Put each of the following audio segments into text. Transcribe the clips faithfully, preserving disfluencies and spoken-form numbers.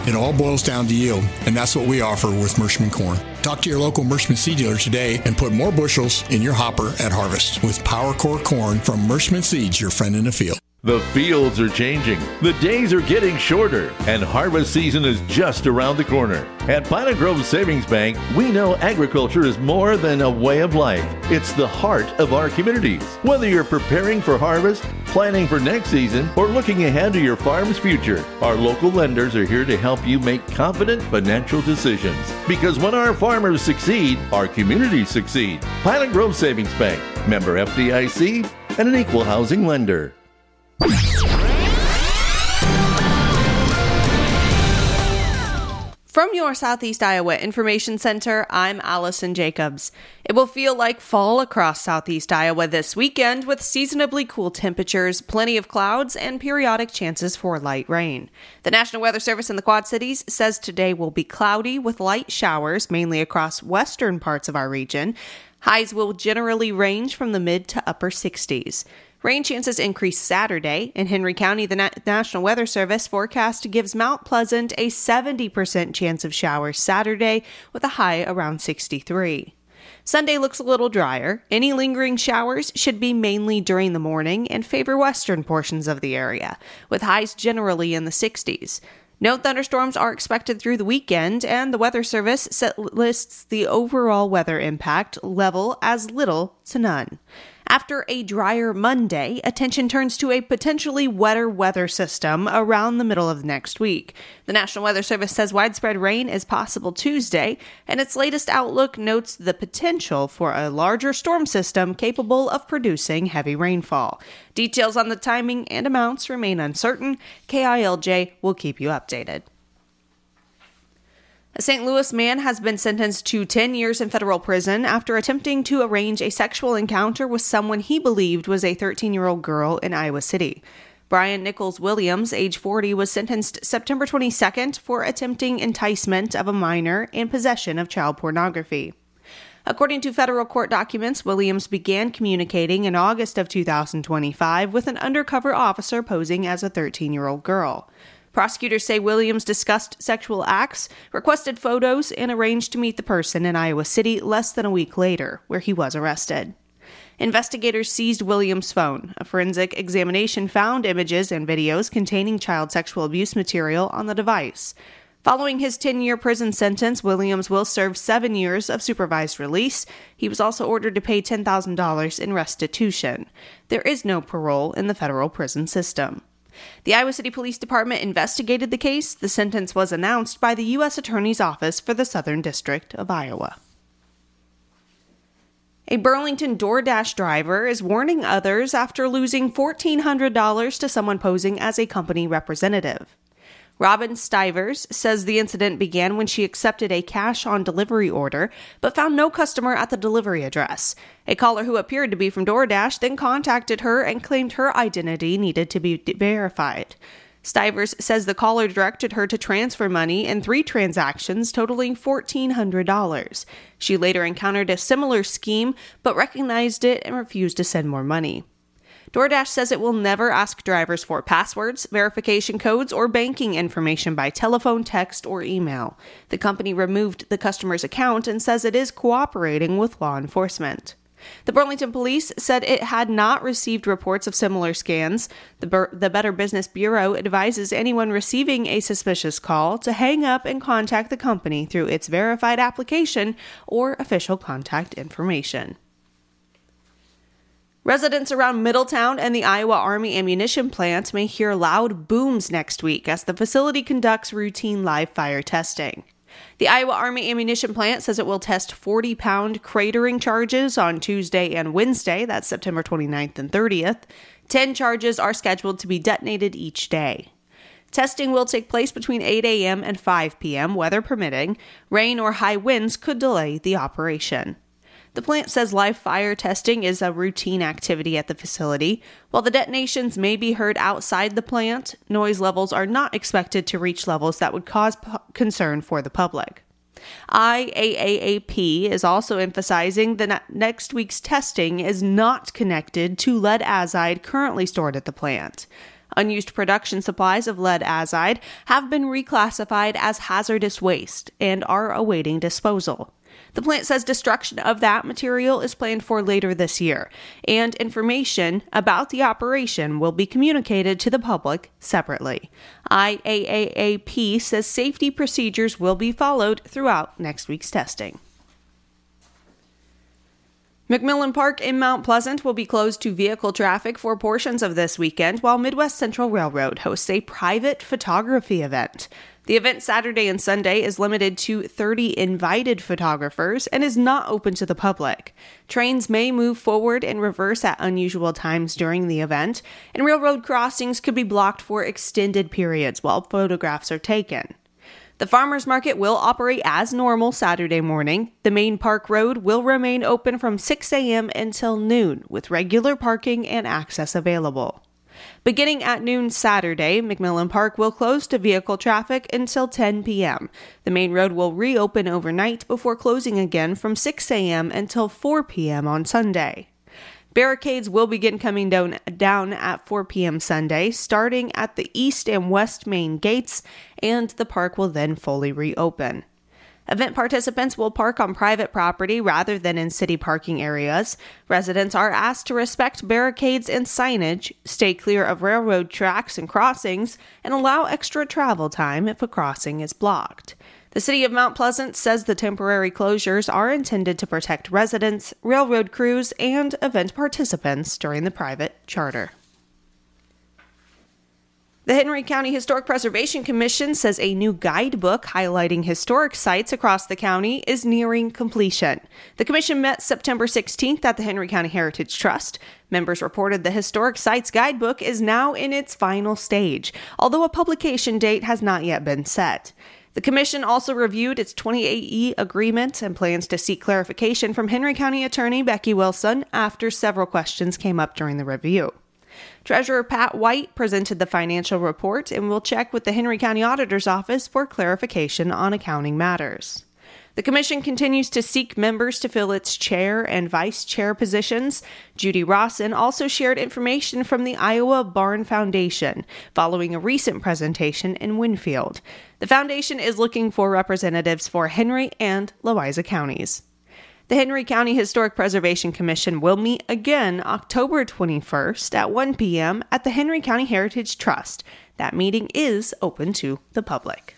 It all boils down to yield, and that's what we offer with Merschman Corn. Talk to your local Merschman seed dealer today and put more bushels in your hopper at harvest with Power Core Corn from Merschman Seeds, your friend in the field. The fields are changing, the days are getting shorter, and harvest season is just around the corner. At Pilot Grove Savings Bank, we know agriculture is more than a way of life. It's the heart of our communities. Whether you're preparing for harvest, planning for next season, or looking ahead to your farm's future, our local lenders are here to help you make confident financial decisions. Because when our farmers succeed, our communities succeed. Pilot Grove Savings Bank, member F D I C, and an equal housing lender. From your Southeast Iowa Information Center, I'm Allison Jacobs. It will feel like fall across Southeast Iowa this weekend with seasonably cool temperatures, plenty of clouds, and periodic chances for light rain. The National Weather Service in the Quad Cities says today will be cloudy with light showers, mainly across western parts of our region. Highs will generally range from the mid to upper sixties. Rain chances increase Saturday. In Henry County, the Na- National Weather Service forecast gives Mount Pleasant a seventy percent chance of showers Saturday with a high around sixty-three. Sunday looks a little drier. Any lingering showers should be mainly during the morning and favor western portions of the area, with highs generally in the sixties. No thunderstorms are expected through the weekend, and the Weather Service set lists the overall weather impact level as little to none. After a drier Monday, attention turns to a potentially wetter weather system around the middle of next week. The National Weather Service says widespread rain is possible Tuesday, and its latest outlook notes the potential for a larger storm system capable of producing heavy rainfall. Details on the timing and amounts remain uncertain. K I L J will keep you updated. A Saint Louis man has been sentenced to ten years in federal prison after attempting to arrange a sexual encounter with someone he believed was a thirteen-year-old girl in Iowa City. Brian Nichols Williams, age forty, was sentenced September twenty-second for attempting enticement of a minor and possession of child pornography. According to federal court documents, Williams began communicating in August of two thousand twenty-five with an undercover officer posing as a thirteen-year-old girl. Prosecutors say Williams discussed sexual acts, requested photos, and arranged to meet the person in Iowa City less than a week later, where he was arrested. Investigators seized Williams' phone. A forensic examination found images and videos containing child sexual abuse material on the device. Following his ten-year prison sentence, Williams will serve seven years of supervised release. He was also ordered to pay ten thousand dollars in restitution. There is no parole in the federal prison system. The Iowa City Police Department investigated the case. The sentence was announced by the U S Attorney's Office for the Southern District of Iowa. A Burlington DoorDash driver is warning others after losing fourteen hundred dollars to someone posing as a company representative. Robin Stivers says the incident began when she accepted a cash-on-delivery order, but found no customer at the delivery address. A caller who appeared to be from DoorDash then contacted her and claimed her identity needed to be verified. Stivers says the caller directed her to transfer money in three transactions totaling fourteen hundred dollars. She later encountered a similar scheme, but recognized it and refused to send more money. DoorDash says it will never ask drivers for passwords, verification codes, or banking information by telephone, text, or email. The company removed the customer's account and says it is cooperating with law enforcement. The Burlington Police said it had not received reports of similar scams. The, Bur- the Better Business Bureau advises anyone receiving a suspicious call to hang up and contact the company through its verified application or official contact information. Residents around Middletown and the Iowa Army ammunition plant may hear loud booms next week as the facility conducts routine live fire testing. The Iowa Army ammunition plant says it will test forty-pound cratering charges on Tuesday and Wednesday, that's September twenty-ninth and thirtieth. Ten charges are scheduled to be detonated each day. Testing will take place between eight a.m. and five p.m., weather permitting. Rain or high winds could delay the operation. The plant says live fire testing is a routine activity at the facility. While the detonations may be heard outside the plant, noise levels are not expected to reach levels that would cause p- concern for the public. I A A A P is also emphasizing that next week's testing is not connected to lead azide currently stored at the plant. Unused production supplies of lead azide have been reclassified as hazardous waste and are awaiting disposal. The plant says destruction of that material is planned for later this year, and information about the operation will be communicated to the public separately. I A A A P says safety procedures will be followed throughout next week's testing. McMillan Park in Mount Pleasant will be closed to vehicle traffic for portions of this weekend, while Midwest Central Railroad hosts a private photography event. The event Saturday and Sunday is limited to thirty invited photographers and is not open to the public. Trains may move forward and reverse at unusual times during the event, and railroad crossings could be blocked for extended periods while photographs are taken. The farmers market will operate as normal Saturday morning. The main park road will remain open from six a.m. until noon, with regular parking and access available. Beginning at noon Saturday, McMillan Park will close to vehicle traffic until ten p.m. The main road will reopen overnight before closing again from six a.m. until four p.m. on Sunday. Barricades will begin coming down, down at four p.m. Sunday, starting at the east and west main gates, and the park will then fully reopen. Event participants will park on private property rather than in city parking areas. Residents are asked to respect barricades and signage, stay clear of railroad tracks and crossings, and allow extra travel time if a crossing is blocked. The city of Mount Pleasant says the temporary closures are intended to protect residents, railroad crews, and event participants during the private charter. The Henry County Historic Preservation Commission says a new guidebook highlighting historic sites across the county is nearing completion. The commission met September sixteenth at the Henry County Heritage Trust. Members reported the Historic Sites Guidebook is now in its final stage, although a publication date has not yet been set. The commission also reviewed its twenty-eight E agreement and plans to seek clarification from Henry County Attorney Becky Wilson after several questions came up during the review. Treasurer Pat White presented the financial report and will check with the Henry County Auditor's Office for clarification on accounting matters. The commission continues to seek members to fill its chair and vice chair positions. Judy Rawson also shared information from the Iowa Barn Foundation following a recent presentation in Winfield. The foundation is looking for representatives for Henry and Louisa counties. The Henry County Historic Preservation Commission will meet again October twenty-first at one p.m. at the Henry County Heritage Trust. That meeting is open to the public.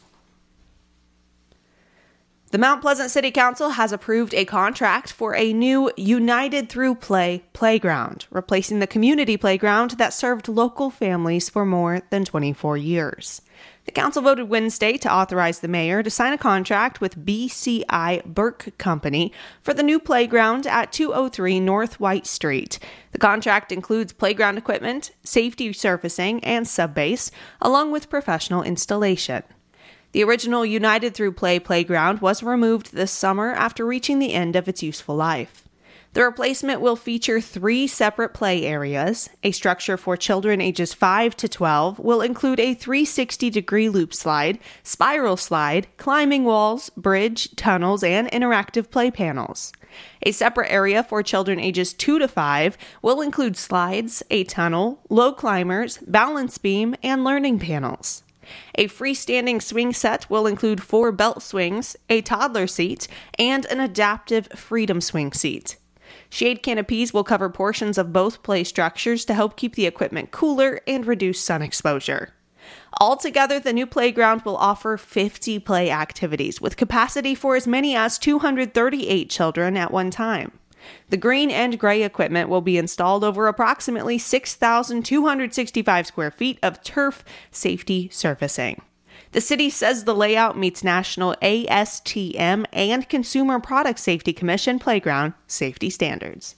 The Mount Pleasant City Council has approved a contract for a new United Through Play playground, replacing the community playground that served local families for more than twenty-four years. The council voted Wednesday to authorize the mayor to sign a contract with B C I Burke Company for the new playground at two oh three North White Street. The contract includes playground equipment, safety surfacing, and subbase, along with professional installation. The original United Through Play playground was removed this summer after reaching the end of its useful life. The replacement will feature three separate play areas. A structure for children ages five to twelve will include a three hundred sixty degree loop slide, spiral slide, climbing walls, bridge, tunnels, and interactive play panels. A separate area for children ages two to five will include slides, a tunnel, low climbers, balance beam, and learning panels. A freestanding swing set will include four belt swings, a toddler seat, and an adaptive freedom swing seat. Shade canopies will cover portions of both play structures to help keep the equipment cooler and reduce sun exposure. Altogether, the new playground will offer fifty play activities with capacity for as many as two hundred thirty-eight children at one time. The green and gray equipment will be installed over approximately six thousand two hundred sixty-five square feet of turf safety surfacing. The city says the layout meets national A S T M and Consumer Product Safety Commission playground safety standards.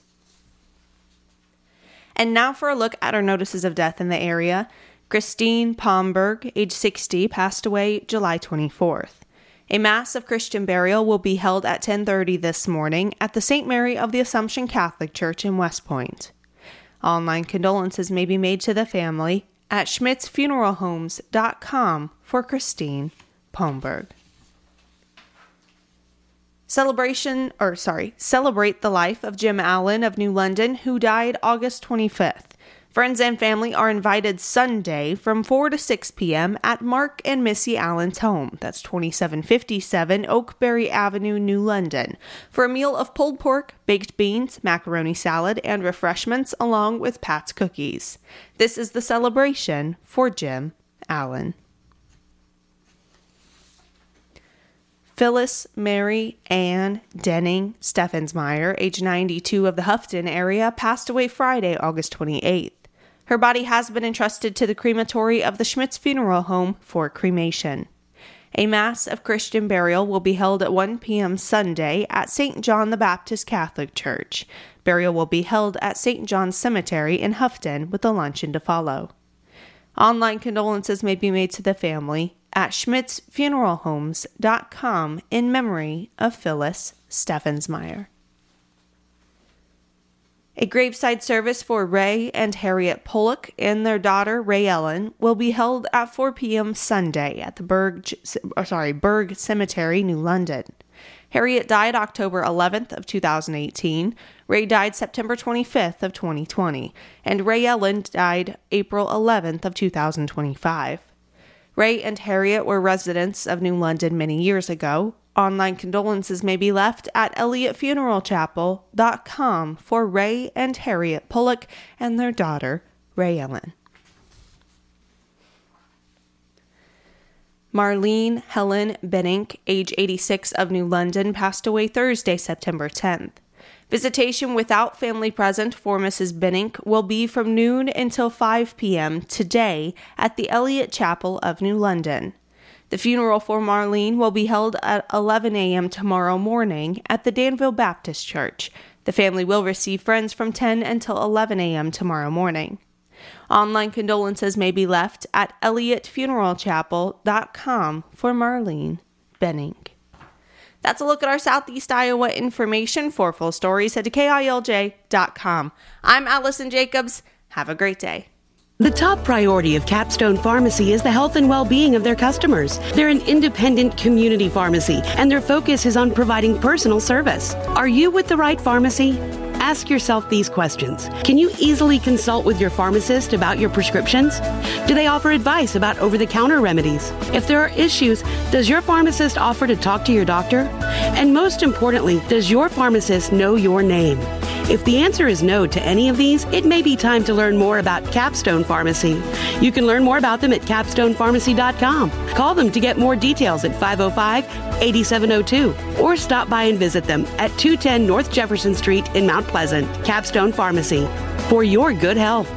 And now for a look at our notices of death in the area. Christine Pomberg, age sixty, passed away July twenty-fourth. A Mass of Christian burial will be held at ten thirty this morning at the Saint Mary of the Assumption Catholic Church in West Point. Online condolences may be made to the family at schmitz funeral homes dot com for Christine Pomberg. Celebration, or sorry, celebrate the life of Jim Allen of New London, who died August twenty-fifth. Friends and family are invited Sunday from four to six p.m. at Mark and Missy Allen's home. That's twenty-seven fifty-seven Oakberry Avenue, New London, for a meal of pulled pork, baked beans, macaroni salad, and refreshments along with Pat's cookies. This is the celebration for Jim Allen. Phyllis Mary Ann Denning Steffensmeyer, age ninety-two, of the Houghton area, passed away Friday, August twenty-eighth. Her body has been entrusted to the crematory of the Schmitz Funeral Home for cremation. A Mass of Christian burial will be held at one p.m. Sunday at Saint John the Baptist Catholic Church. Burial will be held at Saint John's Cemetery in Houghton with a luncheon to follow. Online condolences may be made to the family at schmitz funeral homes dot com in memory of Phyllis Steffensmeyer. A graveside service for Ray and Harriet Pollock and their daughter Ray Ellen will be held at four p.m. Sunday at the Berg, sorry, Berg Cemetery, New London. Harriet died October eleventh of two thousand eighteen. Ray died September twenty-fifth of twenty twenty, and Ray Ellen died April eleventh of two thousand twenty-five. Ray and Harriet were residents of New London many years ago. Online condolences may be left at elliott funeral chapel dot com for Ray and Harriet Pollock and their daughter, Ray Ellen. Marlene Helen Benink, age eighty-six, of New London, passed away Thursday, September tenth. Visitation without family present for Missus Benink will be from noon until five p.m. today at the Elliott Chapel of New London. The funeral for Marlene will be held at eleven a.m. tomorrow morning at the Danville Baptist Church. The family will receive friends from ten until eleven a.m. tomorrow morning. Online condolences may be left at elliott funeral chapel dot com for Marlene Benink. That's a look at our Southeast Iowa information. For full stories, head to K I L J dot com. I'm Allison Jacobs. Have a great day. The top priority of Capstone Pharmacy is the health and well-being of their customers. They're an independent community pharmacy, and their focus is on providing personal service. Are you with the right pharmacy? Ask yourself these questions. Can you easily consult with your pharmacist about your prescriptions? Do they offer advice about over-the-counter remedies? If there are issues, does your pharmacist offer to talk to your doctor? And most importantly, does your pharmacist know your name? If the answer is no to any of these, it may be time to learn more about Capstone Pharmacy. You can learn more about them at capstone pharmacy dot com. Call them to get more details at five oh five, eight seven oh two or stop by and visit them at two ten North Jefferson Street in Mount Pleasant. Capstone Pharmacy, for your good health.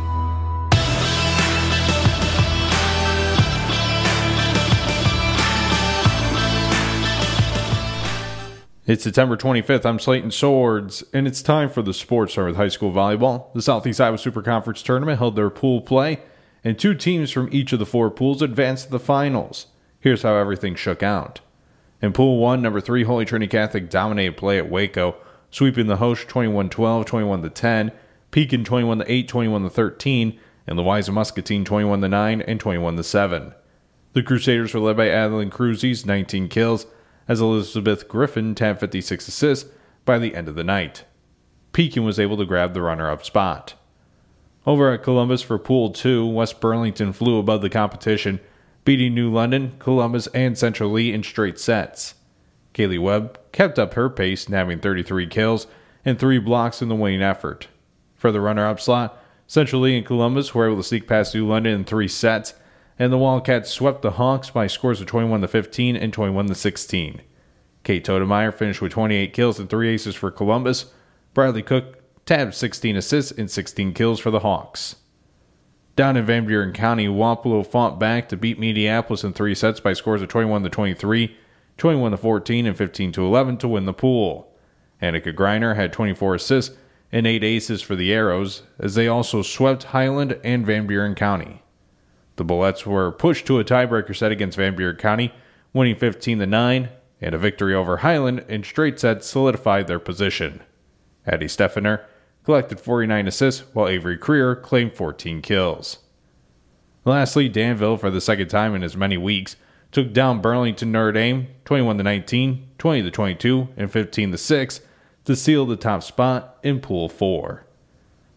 It's September twenty-fifth. I'm Slayton Swords, and it's time for the Sports Center with high school volleyball. The Southeast Iowa Super Conference Tournament held their pool play, and two teams from each of the four pools advanced to the finals. Here's how everything shook out. In Pool one, number three, Holy Trinity Catholic dominated play at Waco, sweeping the host twenty-one twelve, twenty-one to ten, Pekin twenty-one to eight, twenty-one to thirteen, and Louisa Muscatine twenty-one to nine and twenty-one to seven. The Crusaders were led by Adeline Cruzies, nineteen kills, as Elizabeth Griffin tabbed fifty-six assists by the end of the night. Pekin was able to grab the runner-up spot. Over at Columbus for Pool two, West Burlington flew above the competition, beating New London, Columbus, and Central Lee in straight sets. Kaylee Webb kept up her pace, nabbing thirty-three kills and three blocks in the winning effort. For the runner-up slot, Central Lee and Columbus were able to sneak past New London in three sets, and the Wildcats swept the Hawks by scores of twenty-one to fifteen and twenty-one to sixteen. Kate Todemeyer finished with twenty-eight kills and three aces for Columbus. Bradley Cook tabbed sixteen assists and sixteen kills for the Hawks. Down in Van Buren County, Wapello fought back to beat Mediapolis in three sets by scores of twenty-one to twenty-three, twenty-one to fourteen, and fifteen to eleven to win the pool. Annika Greiner had twenty-four assists and eight aces for the Arrows, as they also swept Highland and Van Buren County. The Bullets were pushed to a tiebreaker set against Van Buren County, winning fifteen to nine, and a victory over Highland in straight sets solidified their position. Addie Steffener collected forty-nine assists, while Avery Creer claimed fourteen kills. Lastly, Danville, for the second time in as many weeks, took down Burlington Notre Dame twenty-one to nineteen, twenty to twenty-two, and fifteen to six to seal the top spot in Pool four.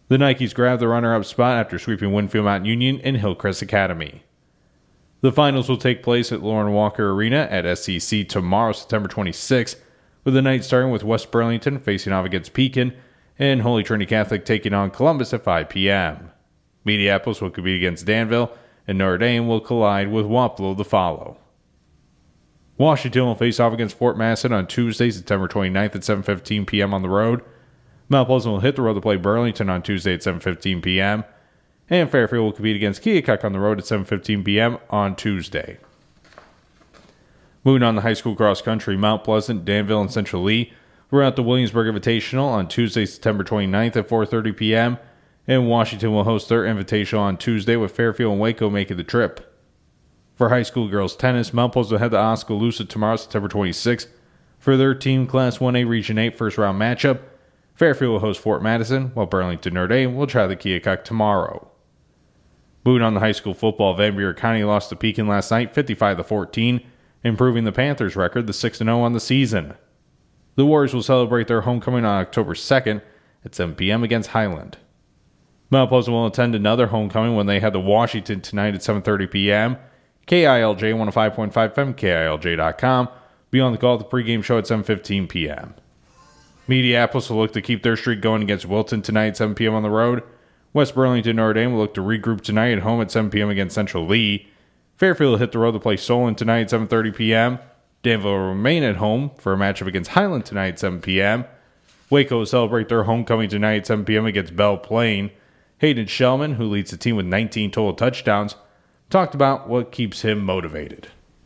The Nikes grabbed the runner-up spot after sweeping Winfield Mount Union and Hillcrest Academy. The finals will take place at Lauren Walker Arena at S C C tomorrow, September twenty-sixth, with the night starting with West Burlington facing off against Pekin and Holy Trinity Catholic taking on Columbus at five p.m. Mediapolis will compete against Danville, and Notre Dame will collide with Wapello to follow. Washington will face off against Fort Madison on Tuesday, September twenty-ninth at seven fifteen p.m. on the road. Mount Pleasant will hit the road to play Burlington on Tuesday at seven fifteen p.m. And Fairfield will compete against Keokuk on the road at seven fifteen p.m. on Tuesday. Moving on to high school cross country, Mount Pleasant, Danville, and Central Lee were at the Williamsburg Invitational on Tuesday, September twenty-ninth at four thirty p.m. And Washington will host their Invitational on Tuesday with Fairfield and Waco making the trip. For high school girls tennis, Mount Pleasant will head to Oskaloosa tomorrow, September twenty-sixth, for their team Class one A Region eight first round matchup. Fairfield will host Fort Madison, while Burlington Notre Dame will try the Keokuk tomorrow. Moving on to high school football, Van Buren County lost to Pekin last night, fifty-five to fourteen, improving the Panthers' record to six and oh on the season. The Warriors will celebrate their homecoming on October second at seven p.m. against Highland. Mount Pleasant will attend another homecoming when they head to Washington tonight at seven thirty p.m. K I L J one oh five point five F M, K I L J dot com. Be on the call at the pregame show at seven fifteen p.m. Mediapolis will look to keep their streak going against Wilton tonight at seven p.m. on the road. West Burlington Notre Dame will look to regroup tonight at home at seven p.m. against Central Lee. Fairfield will hit the road to play Solon tonight at seven thirty p.m. Danville will remain at home for a matchup against Highland tonight at seven p.m. Waco will celebrate their homecoming tonight at seven p.m. against Belle Plaine. Hayden Shellman, who leads the team with nineteen total touchdowns, talked about what keeps him motivated.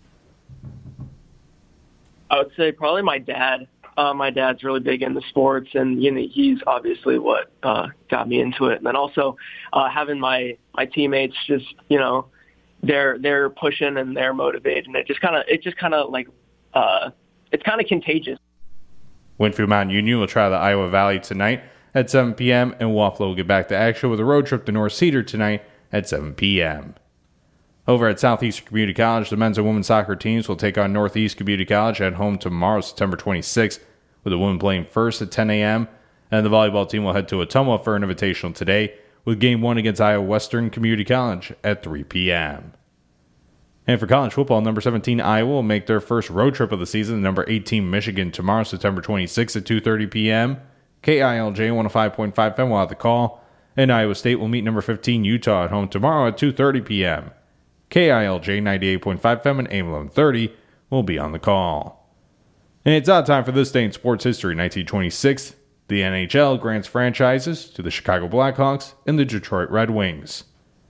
I would say probably my dad. Uh, my dad's really big into sports, and you know, he's obviously what uh, got me into it. And then also uh, having my, my teammates just, you know, they're they're pushing and they're motivated, and it just kind of it just kind of like uh, it's kind of contagious. Winfield Mount Union will try the Iowa Valley tonight at seven p.m. and Wapello will get back to action with a road trip to North Cedar tonight at seven p.m. Over at Southeastern Community College, the men's and women's soccer teams will take on Northeast Community College at home tomorrow, September twenty-sixth, with the women playing first at ten a.m. And the volleyball team will head to Ottumwa for an invitational today, with game one against Iowa Western Community College at three p.m. And for college football, number seventeen Iowa will make their first road trip of the season to number eighteen Michigan tomorrow, September twenty-sixth at two thirty p.m. K I L J one oh five point five F M will have the call, and Iowa State will meet number fifteen Utah at home tomorrow at two thirty p.m. K I L J ninety-eight point five F M and A M eleven thirty will be on the call. And it's odd time for this day in sports history. nineteen twenty-six, the N H L grants franchises to the Chicago Blackhawks and the Detroit Red Wings.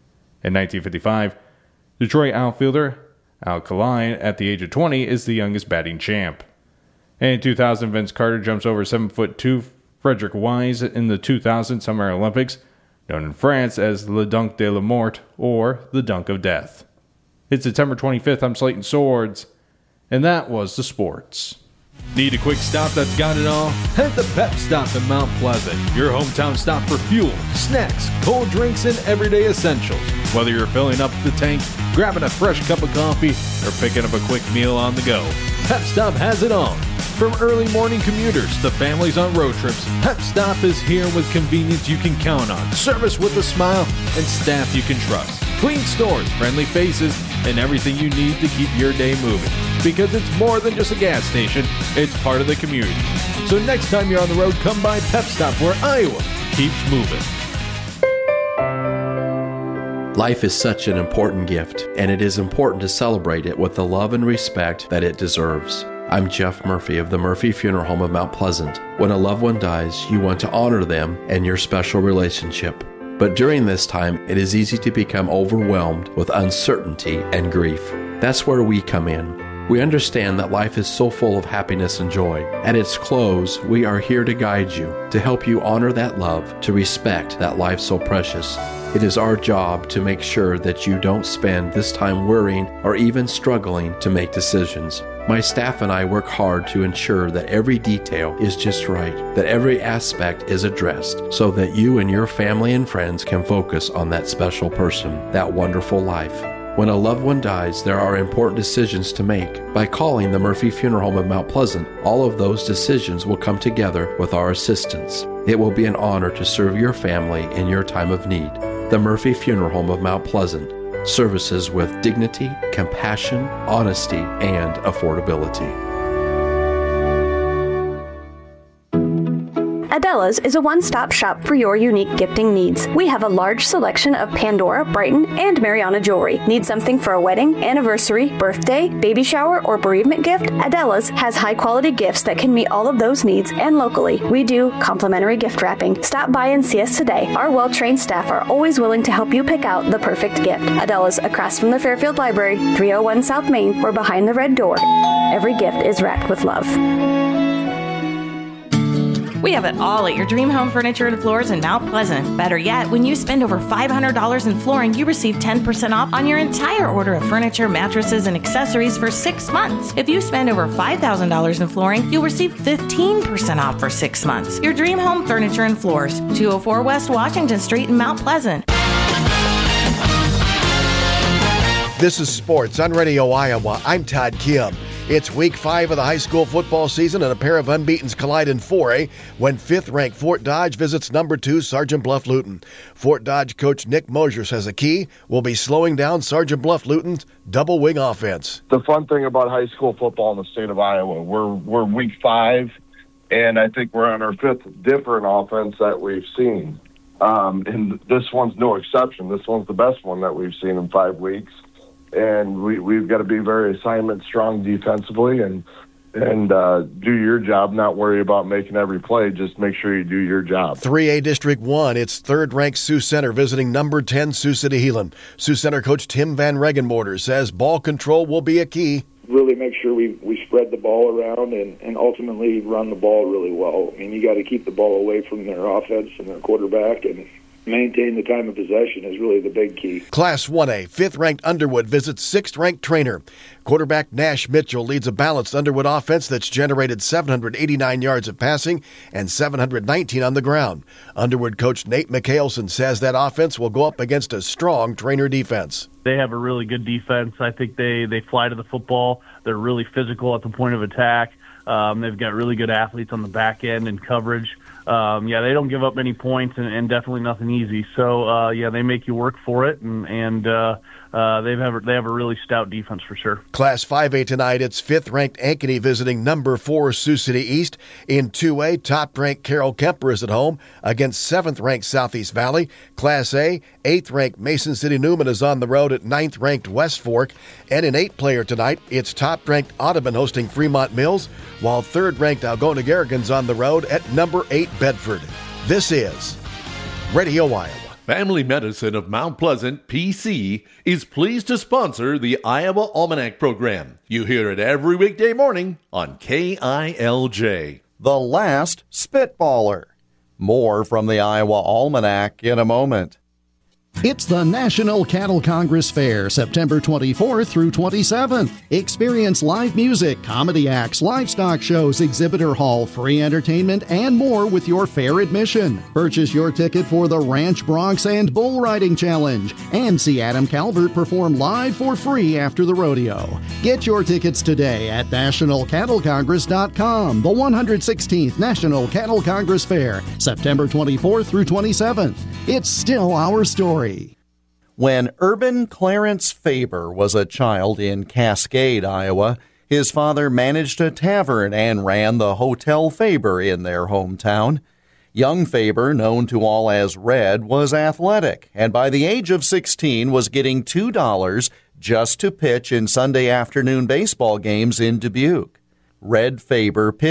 In nineteen fifty-five, Detroit outfielder Al Kaline, at the age of twenty, is the youngest batting champ. And in two thousand, Vince Carter jumps over seven foot two Frederick Wise in the two thousand Summer Olympics, known in France as Le Dunk de la Mort, or the Dunk of Death. It's September twenty-fifth. I'm Slayton Swords, and that was the sports. Need a quick stop that's got it all? Head to Pep Stop in Mount Pleasant, your hometown stop for fuel, snacks, cold drinks, and everyday essentials. Whether you're filling up the tank, grabbing a fresh cup of coffee, or picking up a quick meal on the go, Pep Stop has it all. From early morning commuters to families on road trips, Pep Stop is here with convenience you can count on, service with a smile, and staff you can trust. Clean stores, friendly faces, and everything you need to keep your day moving. Because it's more than just a gas station, it's part of the community. So next time you're on the road, come by Pep Stop, where Iowa keeps moving. Life is such an important gift, and it is important to celebrate it with the love and respect that it deserves. I'm Jeff Murphy of the Murphy Funeral Home of Mount Pleasant. When a loved one dies, you want to honor them and your special relationship. But during this time, it is easy to become overwhelmed with uncertainty and grief. That's where we come in. We understand that life is so full of happiness and joy. At its close, we are here to guide you, to help you honor that love, to respect that life so precious. It is our job to make sure that you don't spend this time worrying or even struggling to make decisions. My staff and I work hard to ensure that every detail is just right, that every aspect is addressed, so that you and your family and friends can focus on that special person, that wonderful life. When a loved one dies, there are important decisions to make. By calling the Murphy Funeral Home of Mount Pleasant, all of those decisions will come together with our assistance. It will be an honor to serve your family in your time of need. The Murphy Funeral Home of Mount Pleasant. Services with dignity, compassion, honesty, and affordability. Adela's is a one-stop shop for your unique gifting needs. We have a large selection of Pandora, Brighton, and Mariana jewelry. Need something for a wedding, anniversary, birthday, baby shower, or bereavement gift? Adela's has high-quality gifts that can meet all of those needs, and locally, we do complimentary gift wrapping. Stop by and see us today. Our well-trained staff are always willing to help you pick out the perfect gift. Adela's, across from the Fairfield Library, three oh one South Main, or behind the red door. Every gift is wrapped with love. We have it all at your Dream Home Furniture and Floors in Mount Pleasant. Better yet, when you spend over five hundred dollars in flooring, you receive ten percent off on your entire order of furniture, mattresses, and accessories for six months. If you spend over five thousand dollars in flooring, you'll receive fifteen percent off for six months. Your Dream Home Furniture and Floors, two oh four West Washington Street in Mount Pleasant. This is Sports on Radio Iowa. I'm Todd Kim. It's week five of the high school football season, and a pair of unbeatens collide in four A when fifth-ranked Fort Dodge visits number two Sergeant Bluff-Luton. Fort Dodge coach Nick Mosier says the key will be slowing down Sergeant Bluff-Luton's double-wing offense. The fun thing about high school football in the state of Iowa, we're we're week five, and I think we're on our fifth different offense that we've seen. Um, and this one's no exception. This one's the best one that we've seen in five weeks. And we, we've got to be very assignment strong defensively and and uh, do your job, not worry about making every play. Just make sure you do your job. three A District one, it's third-ranked Sioux Center visiting number ten Sioux City Heelan. Sioux Center coach Tim Van Regenmorter says ball control will be a key. Really make sure we, we spread the ball around and, and ultimately run the ball really well. I mean, you got to keep the ball away from their offense and their quarterback, and maintain the time of possession is really the big key. Class one A, fifth-ranked Underwood visits sixth-ranked Trainer. Quarterback Nash Mitchell leads a balanced Underwood offense that's generated seven hundred eighty-nine yards of passing and seven hundred nineteen on the ground. Underwood coach Nate McHaleson says that offense will go up against a strong Trainer defense. They have a really good defense. I think they, they fly to the football. They're really physical at the point of attack. Um, they've got really good athletes on the back end and coverage. Um, yeah, they don't give up many points, and, and definitely nothing easy. So, uh, yeah, they make you work for it, and, and uh, uh, they have they have a really stout defense for sure. Class five A tonight, it's fifth-ranked Ankeny visiting number four Sioux City East. In two A, top-ranked Carroll Kemper is at home against seventh-ranked Southeast Valley. Class A, eighth-ranked Mason City Newman is on the road at ninth-ranked West Fork. And in eight-player tonight, it's top-ranked Audubon hosting Fremont Mills, while third-ranked Algona Garrigan's on the road at number eight Bedford. This is Radio Iowa. Family Medicine of Mount Pleasant, P C, is pleased to sponsor the Iowa Almanac program. You hear it every weekday morning on K I L J. The Last Spitballer. More from the Iowa Almanac in a moment. It's the National Cattle Congress Fair, September twenty-fourth through twenty-seventh. Experience live music, comedy acts, livestock shows, exhibitor hall, free entertainment, and more with your fair admission. Purchase your ticket for the Ranch Bronx and Bull Riding Challenge, and see Adam Calvert perform live for free after the rodeo. Get your tickets today at national cattle congress dot com. The one hundred sixteenth National Cattle Congress Fair, September twenty-fourth through twenty-seventh. It's still our story. When Urban Clarence Faber was a child in Cascade, Iowa, his father managed a tavern and ran the Hotel Faber in their hometown. Young Faber, known to all as Red, was athletic, and by the age of sixteen was getting two dollars just to pitch in Sunday afternoon baseball games in Dubuque. Red Faber pitched